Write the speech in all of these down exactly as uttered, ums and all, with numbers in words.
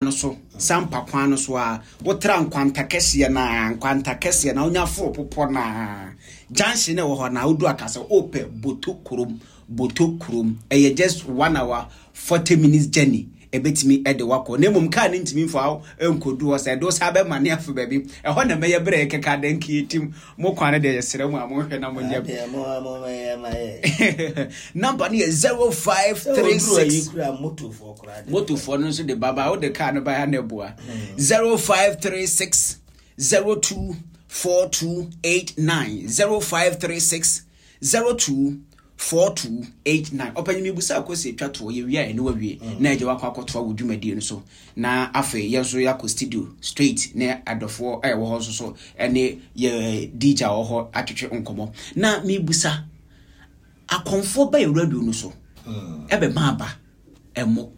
no so sampa kwan no so a wotra nkwanta kese na nkwanta kese na onya fo popo na junction na wo ho na odu akase ope boto krom boto krom e just one hour forty minutes journey ebetimi ede wako na mum ka ne ntimi fo enkodu o se do sa be mane afu baby e ho na meye bre keka den kitim mo kwane de yesere mu amohwe na mo nya number ni zero five three six moto for kra moto for no so de baba o de car no ba ya na boa zero five three six zero two four two eight nine zero five three six zero two four two eight nine open mi busa akosi twato ye wi a ene wawie na eje wakwa akoto awudwumadi no so na afi ye so yakọ studio straight na adofo e wo ho so so ene ye D J wo ho atwetwe nkomo na mi busa akonfo ba ye radio no so ebe ma ba emo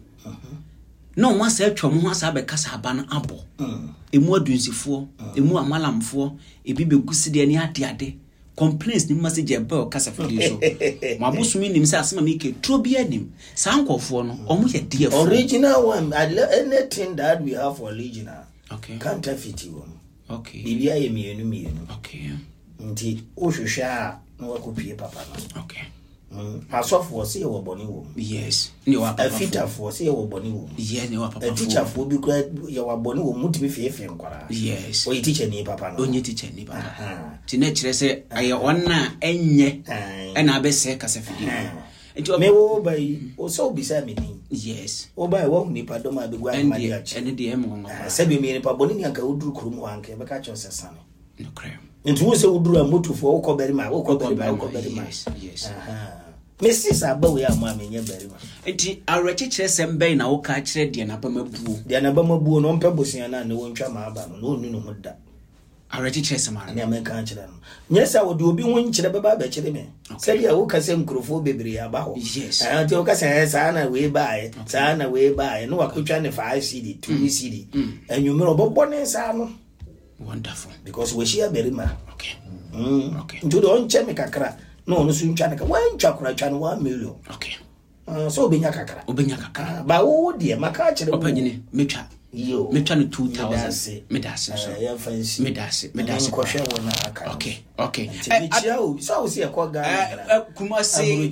no one say twom ho asa be kasa aba no abo emu adunsifo emu amalamfo ebi begusi de ne ade ade complaints ni message ebe kasa fidi so mabusumi nim say asema me ke trobi anim sankofo no omo ye de original one anything that we have for original okay counterfeit one okay bibia ye mienu mienu okay nti ohwehwa na wakopie papa no okay Mm. Pasofo say wo boni wo. Yes. Ni wa papa. Afita for say wo boni wo. Yes, ni wa papa. A teacher for bi kwa ye wa boni wo mutimi fiefe nkwara. Yes. O teacher ni papa no. Onye teacher ni papa. Aha. Ti na kire say aye onna enye. E na be say kasa fidi. Enti me wo bai o so bisa me ni. Yes. O bai wo ni pa do ma be gwa ma dia chi. Ene de em ngo. Sabi me ni pa boni ni anka uduru kurum wanke be ka cho sesane. No crem. Enti wo se uduru amotu fo wo ko beri ma wo ko beri ma wo ko beri ma. Yes. Yes. Aha. Messi aba we ama menye berima enti areche kire sembe na wo ka kire de na ba mabuo de na ba mabuo no mpa bosia na ne wontwa ma aba no no nu no da areche kire semara na me ka kire no nyesa wo de obi won kire ba ba kire me se dia wo ka se mkrofo bebiri aba ho ah ti wo ka se sa na we bae sa na we bae no wakotwa ne five C D two C D anwumero bobo ne sa no wonderful because we share berima okay mm okay nto de on che me kakra no no so ntwa ne ka wan twa kura twa no one million okay ah so obenya kakra obenya kakra ba wo de maka kire opanyine metwa yo metwa no two thousand medase so ya fancy medase medase ko hwe wona aka okay okay eh o so we see ko ga kuma se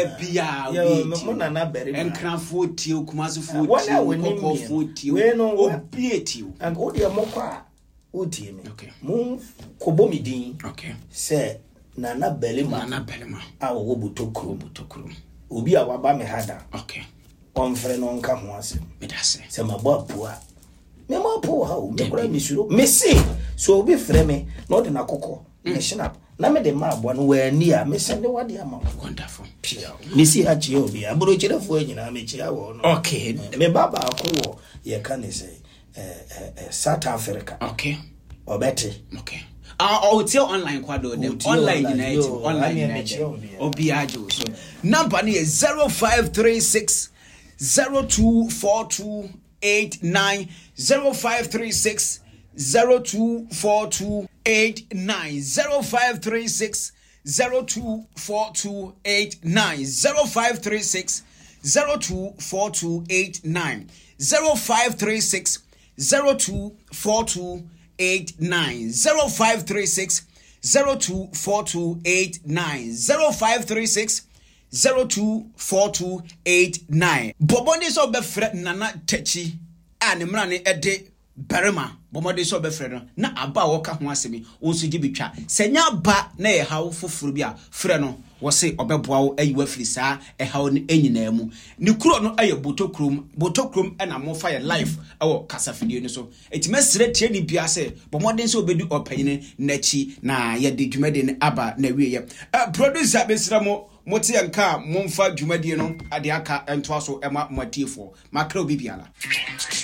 bebia we mo na na bere enkrafo tie kuma se forty ko forty we no obieti and o de mo kwa o tie me okay mo ko bomidin okay se Nana Belema Nana Belema a wo butokro butokro obi a waba me hada okay on frɛ no nka ho ase medase se mabo apua me mo apua ha o me kora me suro me se so obi frɛ me no de na kokɔ me shinap na me de ma abo no wa ani a me sende wade ama wonderful me si a chi obi aburo chirefo anyina me chi awo no okay me baba akwo ye ka ne say eh eh South Africa okay obeti okay ah uh, oh tell online kwado them online united online united obiajo so number ni is zero five three six zero two four two eight nine zero five three six zero two four two eight nine zero five three six zero two four two eight nine zero five three six zero two four two eight nine zero five three six zero two four two eight nine zero five three six zero two four two eight nine zero five three six zero two four two eight nine Bobonde so be fre Nana Techi a ne mra ne ede berema Bobonde so be fre no na aba wo ka ho asemi wo so gi bitwa senya ba na ye hawo foforo bi a fre no wo se obeboa wo ayi wafiri saa e hawo ne enyina mu ne kuro no aye botokrom botokrom e na mo fa ye life e wo kasafidie no so etimesire tie ni bia se Bobonde so obedu opanyine nachi na ye de dwumade ne aba na wiye eh producer besira mo moti yanka momfa dwumadie no ade aka ento aso ema matifo makra obi biala